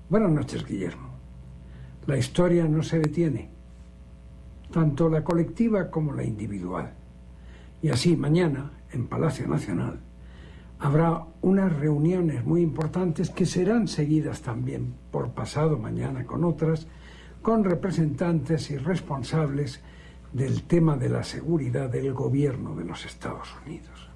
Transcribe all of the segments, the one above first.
Buenas noches, Guillermo. La historia no se detiene, tanto la colectiva como la individual. Y así, mañana, en Palacio Nacional, habrá unas reuniones muy importantes que serán seguidas también por pasado mañana con otras, con representantes y responsables del tema de la seguridad del gobierno de los Estados Unidos.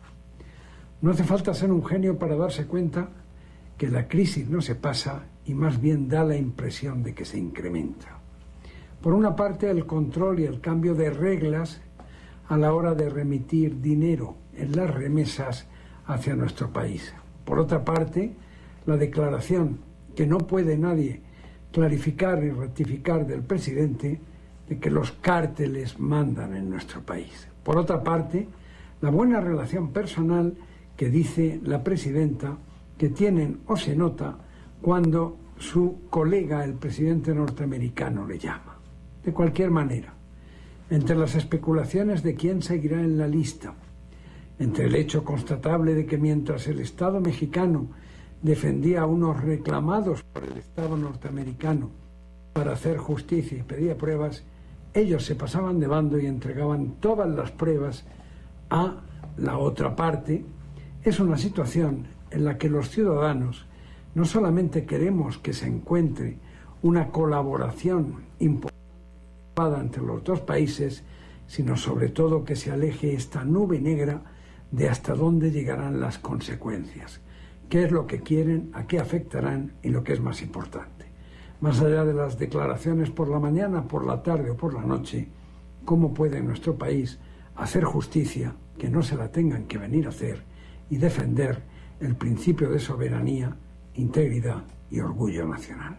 No hace falta ser un genio para darse cuenta que la crisis no se pasa y más bien da la impresión de que se incrementa. Por una parte, el control y el cambio de reglas a la hora de remitir dinero en las remesas hacia nuestro país. Por otra parte, la declaración que no puede nadie clarificar y rectificar del presidente de que los cárteles mandan en nuestro país. Por otra parte, la buena relación personal que dice la presidenta que tienen o se nota cuando su colega, el presidente norteamericano, le llama. De cualquier manera, entre las especulaciones de quién seguirá en la lista, entre el hecho constatable de que mientras el Estado mexicano defendía a unos reclamados por el Estado norteamericano para hacer justicia y pedía pruebas, ellos se pasaban de bando y entregaban todas las pruebas a la otra parte, es una situación en la que los ciudadanos no solamente queremos que se encuentre una colaboración importante entre los dos países, sino sobre todo que se aleje esta nube negra de hasta dónde llegarán las consecuencias, qué es lo que quieren, a qué afectarán y lo que es más importante. Más allá de las declaraciones por la mañana, por la tarde o por la noche, cómo puede nuestro país hacer justicia, que no se la tengan que venir a hacer, y defender el principio de soberanía, integridad y orgullo nacional.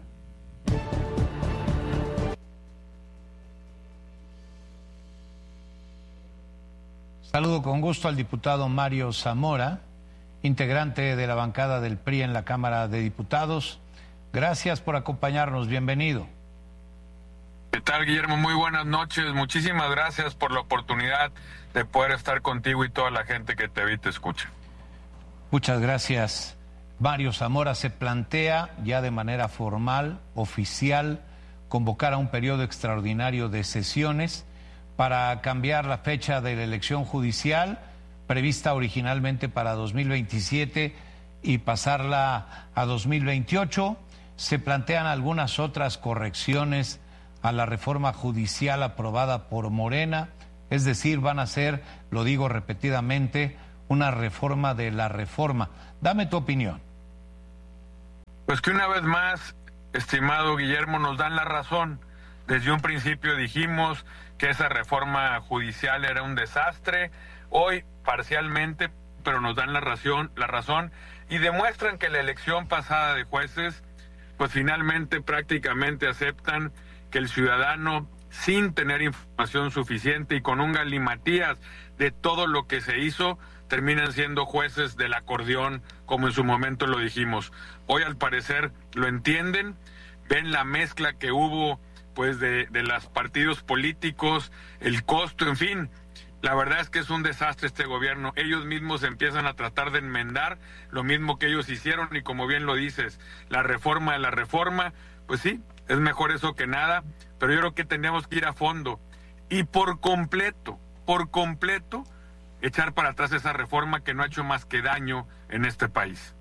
Saludo con gusto al diputado Mario Zamora, integrante de la bancada del PRI en la Cámara de Diputados. Gracias por acompañarnos, bienvenido. ¿Qué tal, Guillermo? Muy buenas noches. Muchísimas gracias por la oportunidad de poder estar contigo y toda la gente que te ve y te escucha. Muchas gracias. Mario Zamora, se plantea ya de manera formal, oficial, convocar a un periodo extraordinario de sesiones para cambiar la fecha de la elección judicial, prevista originalmente para 2027, y pasarla a 2028. Se plantean algunas otras correcciones a la reforma judicial aprobada por Morena, es decir, van a ser, lo digo repetidamente, una reforma de la reforma. Dame tu opinión. Pues que una vez más, estimado Guillermo, nos dan la razón. Desde un principio dijimos que esa reforma judicial era un desastre. Hoy, parcialmente, pero nos dan la razón y demuestran que la elección pasada de jueces, pues finalmente prácticamente aceptan que el ciudadano, sin tener información suficiente y con un galimatías de todo lo que se hizo, terminan siendo jueces del acordeón, como en su momento lo dijimos. Hoy, al parecer, lo entienden, ven la mezcla que hubo pues de los partidos políticos, el costo, en fin. La verdad es que es un desastre este gobierno. Ellos mismos empiezan a tratar de enmendar lo mismo que ellos hicieron, y como bien lo dices, la reforma de la reforma, pues sí, es mejor eso que nada, pero yo creo que tenemos que ir a fondo y por completo, echar para atrás esa reforma que no ha hecho más que daño en este país.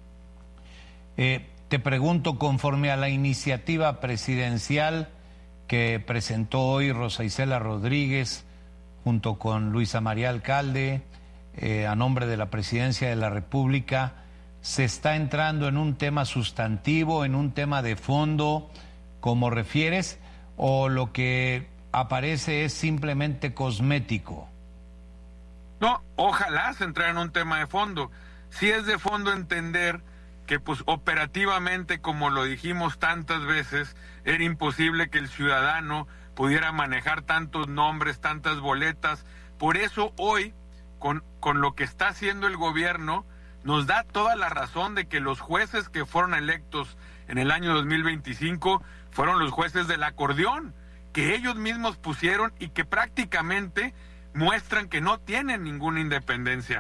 Te pregunto, conforme a la iniciativa presidencial que presentó hoy Rosa Isela Rodríguez junto con Luisa María Alcalde, a nombre de la Presidencia de la República, ¿se está entrando en un tema sustantivo, en un tema de fondo, como refieres, o lo que aparece es simplemente cosmético? No, ojalá se entrara en un tema de fondo. Sí es de fondo entender que pues operativamente, como lo dijimos tantas veces, era imposible que el ciudadano pudiera manejar tantos nombres, tantas boletas. Por eso hoy, con lo que está haciendo el gobierno, nos da toda la razón de que los jueces que fueron electos en el año 2025 fueron los jueces del acordeón, que ellos mismos pusieron y que prácticamente muestran que no tienen ninguna independencia.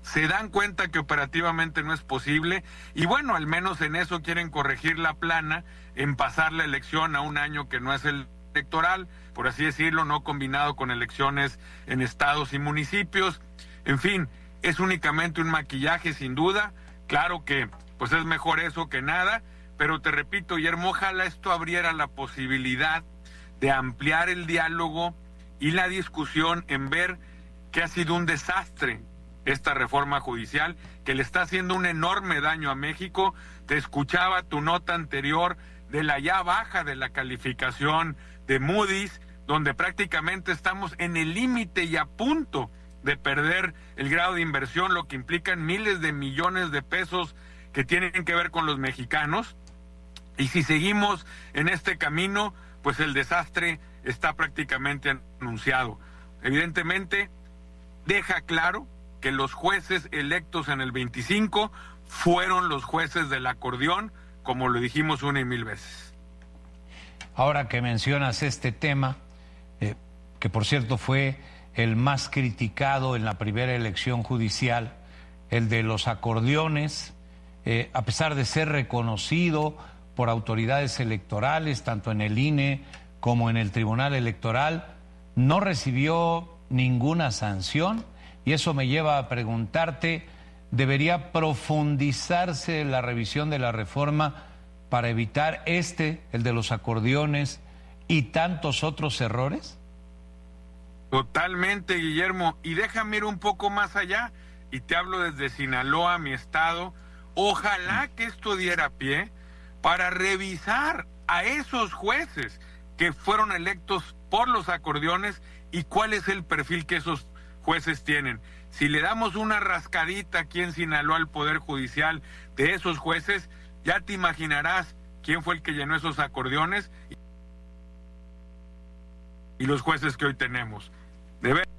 se dan cuenta que operativamente no es posible y bueno, al menos en eso quieren corregir la plana, en pasar la elección a un año que no es el electoral, por así decirlo, no combinado con elecciones en estados y municipios. En fin, es únicamente un maquillaje sin duda. Claro que pues es mejor eso que nada, pero te repito, Guillermo, ojalá esto abriera la posibilidad de ampliar el diálogo y la discusión en ver que ha sido un desastre esta reforma judicial, que le está haciendo un enorme daño a México. Te escuchaba tu nota anterior de la ya baja de la calificación de Moody's, donde prácticamente estamos en el límite y a punto de perder el grado de inversión, lo que implican miles de millones de pesos que tienen que ver con los mexicanos. Y si seguimos en este camino, pues el desastre está prácticamente anunciado. Evidentemente, deja claro que los jueces electos en el 25 fueron los jueces del acordeón, como lo dijimos una y mil veces. Ahora que mencionas este tema, que por cierto fue el más criticado en la primera elección judicial, el de los acordeones, a pesar de ser reconocido por autoridades electorales, tanto en el INE como en el Tribunal Electoral, no recibió ninguna sanción. Y eso me lleva a preguntarte, ¿debería profundizarse la revisión de la reforma para evitar el de los acordeones y tantos otros errores? Totalmente, Guillermo. Y déjame ir un poco más allá, y te hablo desde Sinaloa, mi estado. Ojalá que esto diera pie para revisar a esos jueces que fueron electos por los acordeones y cuál es el perfil que esos jueces tienen. Si le damos una rascadita aquí en Sinaloa al Poder Judicial de esos jueces, ya te imaginarás quién fue el que llenó esos acordeones y los jueces que hoy tenemos. De ver